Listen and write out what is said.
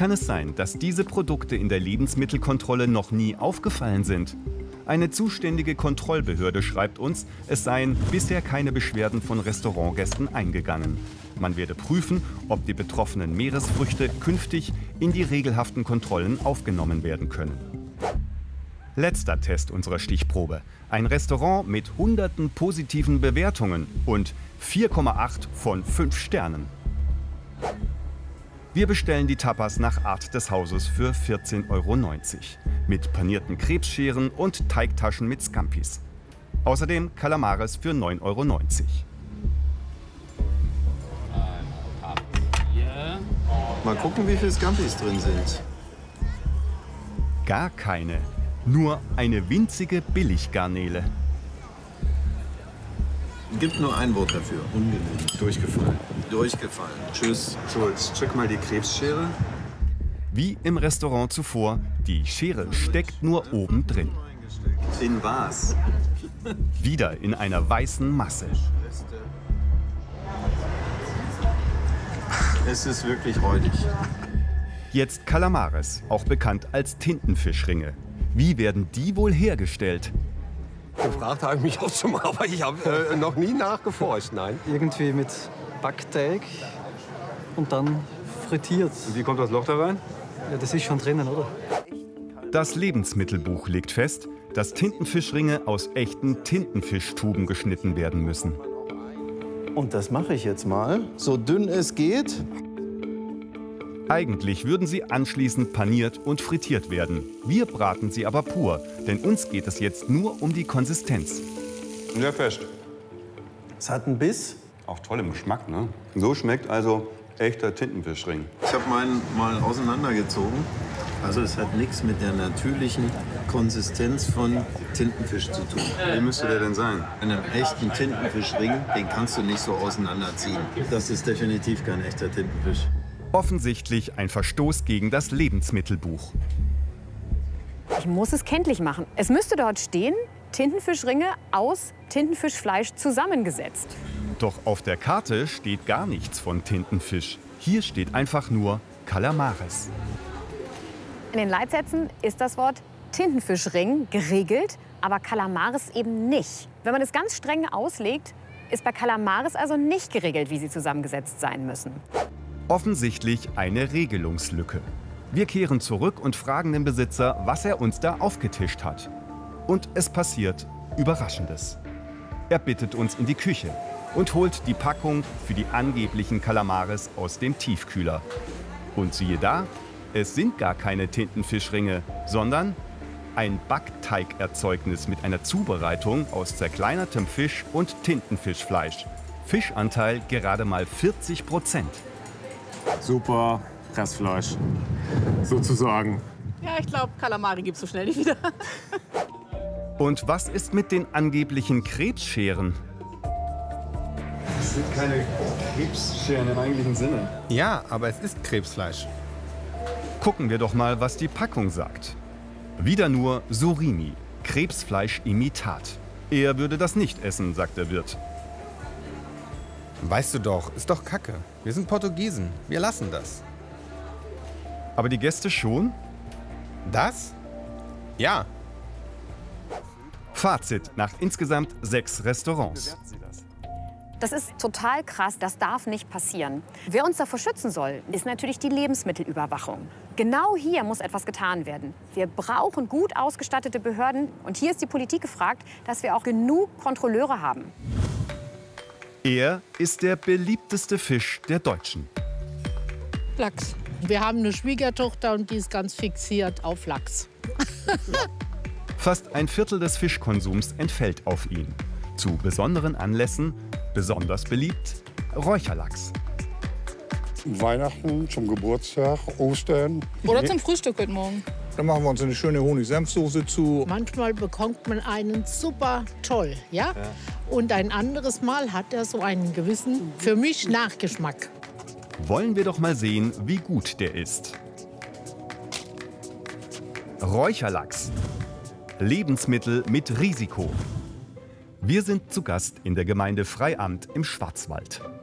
kann es sein, dass diese Produkte in der Lebensmittelkontrolle noch nie aufgefallen sind? Eine zuständige Kontrollbehörde schreibt uns, es seien bisher keine Beschwerden von Restaurantgästen eingegangen. Man werde prüfen, ob die betroffenen Meeresfrüchte künftig in die regelhaften Kontrollen aufgenommen werden können. Letzter Test unserer Stichprobe. Ein Restaurant mit hunderten positiven Bewertungen und 4,8 von 5 Sternen. Wir bestellen die Tapas nach Art des Hauses für 14,90 € mit panierten Krebsscheren und Teigtaschen mit Scampis. Außerdem Kalamares für 9,90 €. Mal gucken, wie viele Scampis drin sind. Gar keine. Nur eine winzige Billiggarnele. Gibt nur ein Wort dafür. Ungenügend. Durchgefallen. Durchgefallen. Tschüss. So, jetzt check mal die Krebsschere. Wie im Restaurant zuvor, die Schere steckt nur oben drin. In was? Wieder in einer weißen Masse. Es ist wirklich räudig. Jetzt Kalamares, auch bekannt als Tintenfischringe. Wie werden die wohl hergestellt? Gefragt habe ich mich auch schon mal, aber ich habe noch nie nachgeforscht, nein. Irgendwie mit Backteig und dann frittiert. Und wie kommt das Loch da rein? Ja, das ist schon drinnen, oder? Das Lebensmittelbuch legt fest, dass Tintenfischringe aus echten Tintenfischtuben geschnitten werden müssen. Und das mache ich jetzt mal, so dünn es geht. Eigentlich würden sie anschließend paniert und frittiert werden. Wir braten sie aber pur, denn uns geht es jetzt nur um die Konsistenz. Sehr fest. Es hat einen Biss. Auch toll im Geschmack, ne? So schmeckt also echter Tintenfischring. Ich habe meinen mal auseinandergezogen. Also es hat nichts mit der natürlichen Konsistenz von Tintenfisch zu tun. Wie müsste der denn sein? Einen echten Tintenfischring, den kannst du nicht so auseinanderziehen. Das ist definitiv kein echter Tintenfisch. Offensichtlich ein Verstoß gegen das Lebensmittelbuch. Ich muss es kenntlich machen. Es müsste dort stehen, Tintenfischringe aus Tintenfischfleisch zusammengesetzt. Doch auf der Karte steht gar nichts von Tintenfisch. Hier steht einfach nur Kalamares. In den Leitsätzen ist das Wort Tintenfischring geregelt, aber Kalamares eben nicht. Wenn man es ganz streng auslegt, ist bei Kalamares also nicht geregelt, wie sie zusammengesetzt sein müssen. Offensichtlich eine Regelungslücke. Wir kehren zurück und fragen den Besitzer, was er uns da aufgetischt hat. Und es passiert Überraschendes. Er bittet uns in die Küche und holt die Packung für die angeblichen Kalamares aus dem Tiefkühler. Und siehe da, es sind gar keine Tintenfischringe, sondern ein Backteigerzeugnis mit einer Zubereitung aus zerkleinertem Fisch und Tintenfischfleisch. Fischanteil gerade mal 40%. Super Pressfleisch, sozusagen. Ja, ich glaube, Kalamari gibt's so schnell nicht wieder. Und was ist mit den angeblichen Krebsscheren? Das sind keine Krebsscheren im eigentlichen Sinne. Ja, aber es ist Krebsfleisch. Gucken wir doch mal, was die Packung sagt. Wieder nur Surimi, Krebsfleischimitat. Er würde das nicht essen, sagt der Wirt. Weißt du doch, ist doch Kacke. Wir sind Portugiesen, wir lassen das. Aber die Gäste schon? Das? Ja. Fazit nach insgesamt 6 Restaurants. Das ist total krass, das darf nicht passieren. Wer uns davor schützen soll, ist natürlich die Lebensmittelüberwachung. Genau hier muss etwas getan werden. Wir brauchen gut ausgestattete Behörden. Und hier ist die Politik gefragt, dass wir auch genug Kontrolleure haben. Er ist der beliebteste Fisch der Deutschen. Lachs. Wir haben eine Schwiegertochter und die ist ganz fixiert auf Lachs. Fast ein Viertel des Fischkonsums entfällt auf ihn. Zu besonderen Anlässen, besonders beliebt, Räucherlachs. Weihnachten, zum Geburtstag, Ostern. Oder zum Frühstück heute Morgen. Dann machen wir uns eine schöne Honig-Senfsoße zu. Manchmal bekommt man einen super toll, ja? Und ein anderes Mal hat er so einen gewissen, für mich, Nachgeschmack. Wollen wir doch mal sehen, wie gut der ist. Räucherlachs. Lebensmittel mit Risiko. Wir sind zu Gast in der Gemeinde Freiamt im Schwarzwald.